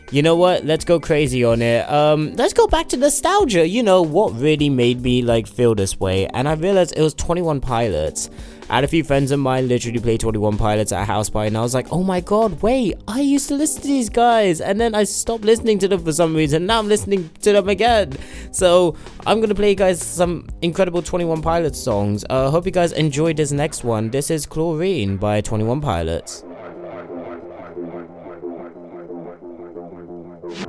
You know what? Let's go crazy on it. Let's go back to nostalgia. You know, what really made me, like, feel this way? And I realized it was 21 Pilots. I had a few friends of mine literally play 21 Pilots at a house party, and I was like, oh my god, wait, I used to listen to these guys, and then I stopped listening to them for some reason. Now I'm listening to them again. So I'm gonna play you guys some incredible 21 Pilots songs. Hope you guys enjoyed this next one. This is Chlorine by 21 Pilots.